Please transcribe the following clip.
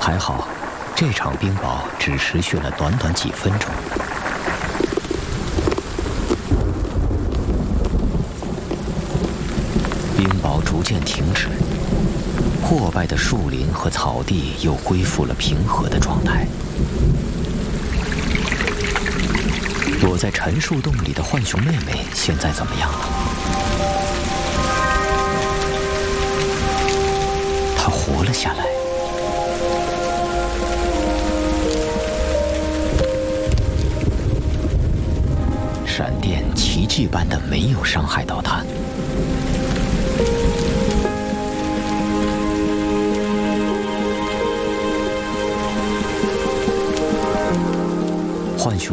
还好，这场冰雹只持续了短短几分钟。冰雹逐渐停止，破败的树林和草地又恢复了平和的状态。躲在陈树洞里的浣熊妹妹现在怎么样了？她活了下来。闪电奇迹般的没有伤害到她。